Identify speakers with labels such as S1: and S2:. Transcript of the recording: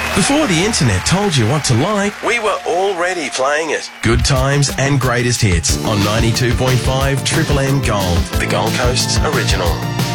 S1: Before the internet told you what to like, we were already playing it. Good times and greatest hits on 92.5 Triple M Gold, the Gold Coast's original.